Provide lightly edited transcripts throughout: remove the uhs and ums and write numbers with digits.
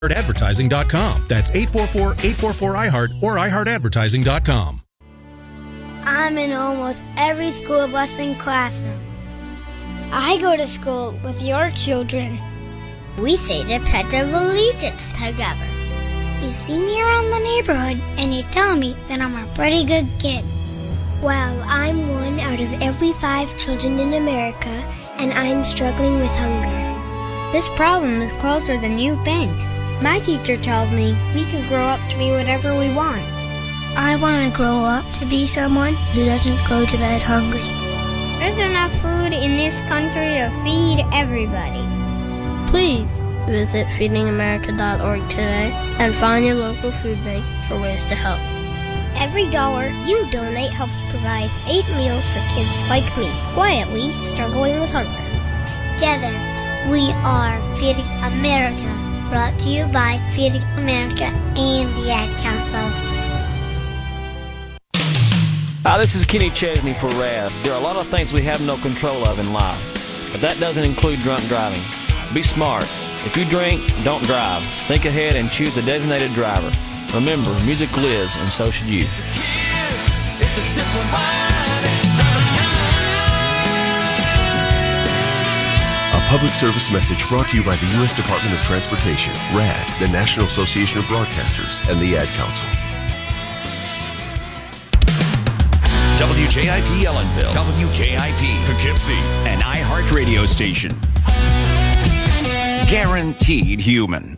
iHeartAdvertising.com. That's 844-844-iHeart or iHeartAdvertising.com. I'm in almost every school bus and classroom. I go to school with your children. We say the Pledge of Allegiance together. You see me around the neighborhood and you tell me that I'm a pretty good kid. Well, I'm one out of every 5 children in America, and I'm struggling with hunger. This problem is closer than you think. My teacher tells me we can grow up to be whatever we want. I want to grow up to be someone who doesn't go to bed hungry. There's enough food in this country to feed everybody. Please visit feedingamerica.org today and find your local food bank for ways to help. Every dollar you donate helps provide 8 meals for kids like me, quietly struggling with hunger. Together, we are Feeding America. Brought to you by Feeding America and the Ad Council. Hi, this is Kenny Chesney for RAD. There are a lot of things we have no control of in life, but that doesn't include drunk driving. Be smart. If you drink, don't drive. Think ahead and choose a designated driver. Remember, music lives, and so should you. It's a simple mind, it's summertime. A public service message brought to you by the U.S. Department of Transportation, RAD, the National Association of Broadcasters, and the Ad Council. WJIP Ellenville, WKIP Poughkeepsie, an iHeart radio station. Guaranteed human.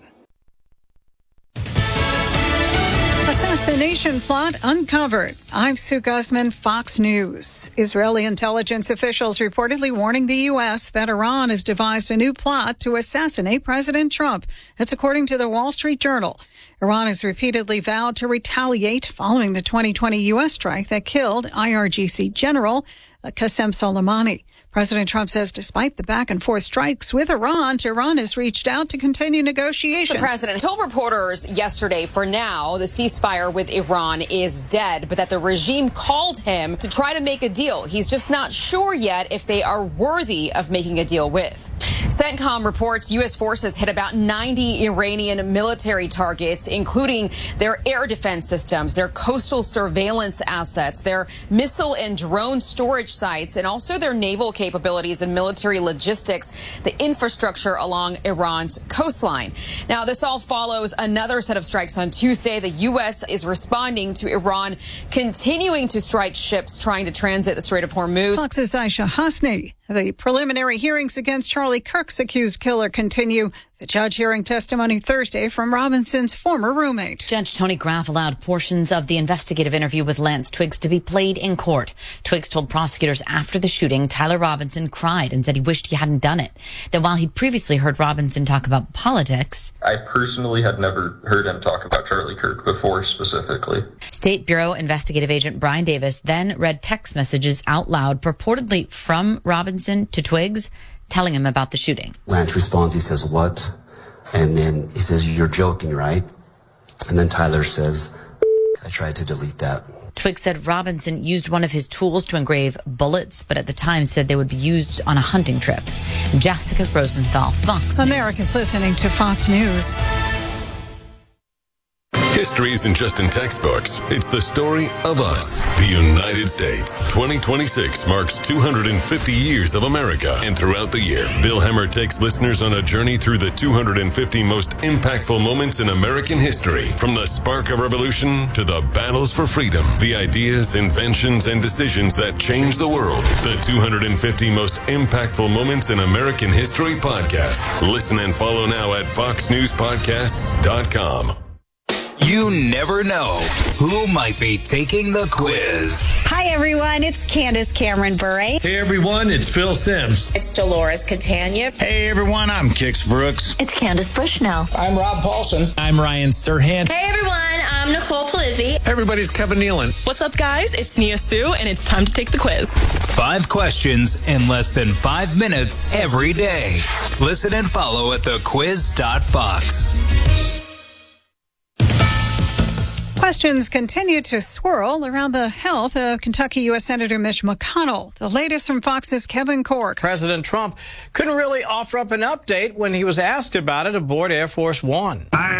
Assassination plot uncovered. I'm Sue Guzman, Fox News. Israeli intelligence officials reportedly warning the U.S. that Iran has devised a new plot to assassinate President Trump. That's according to the Wall Street Journal. Iran has repeatedly vowed to retaliate following the 2020 U.S. strike that killed IRGC General Qasem Soleimani. President Trump says despite the back-and-forth strikes with Iran, Tehran has reached out to continue negotiations. The president told reporters yesterday, for now, the ceasefire with Iran is dead, but that the regime called him to try to make a deal. He's just not sure yet if they are worthy of making a deal with. CENTCOM reports U.S. forces hit about 90 Iranian military targets, including their air defense systems, their coastal surveillance assets, their missile and drone storage sites, and also their naval capabilities and military logistics, the infrastructure along Iran's coastline. Now, this all follows another set of strikes on Tuesday. The U.S. is responding to Iran continuing to strike ships trying to transit the Strait of Hormuz. Fox's Aisha Hasni. The preliminary hearings against Charlie Kirk's accused killer continue. The judge hearing testimony Thursday from Robinson's former roommate. Judge Tony Graff allowed portions of the investigative interview with Lance Twiggs to be played in court. Twiggs told prosecutors after the shooting, Tyler Robinson cried and said he wished he hadn't done it. That while he'd previously heard Robinson talk about politics, I personally had never heard him talk about Charlie Kirk before specifically. State Bureau investigative agent Brian Davis then read text messages out loud, purportedly from Robinson to Twiggs, telling him about the shooting. Lance responds, he says, "What?" And then he says, "You're joking, right?" And then Tyler says, "I tried to delete that." Twiggs said Robinson used one of his tools to engrave bullets, but at the time said they would be used on a hunting trip. Jessica Rosenthal, Fox America's listening to Fox News. History isn't just in textbooks. It's the story of us, the United States. 2026 marks 250 years of America. And throughout the year, Bill Hemmer takes listeners on a journey through the 250 most impactful moments in American history. From the spark of revolution to the battles for freedom, the ideas, inventions, and decisions that changed the world. The 250 most impactful moments in American history podcast. Listen and follow now at foxnewspodcasts.com. You never know who might be taking the quiz. Hi, everyone. It's Candace Cameron Bure. Hey, everyone. It's Phil Sims. It's Dolores Catania. Hey, everyone. I'm Kix Brooks. It's Candace Bushnell. I'm Rob Paulson. I'm Ryan Serhant. Hey, everyone. I'm Nicole Palizzi. Hey, everybody. It's Kevin Nealon. What's up, guys? It's Nia Sue, and it's time to take the quiz. 5 questions in less than 5 minutes every day. Listen and follow at thequiz.fox. Questions continue to swirl around the health of Kentucky U.S. Senator Mitch McConnell. The latest from Fox's Kevin Corke. President Trump couldn't really offer up an update when he was asked about it aboard Air Force One.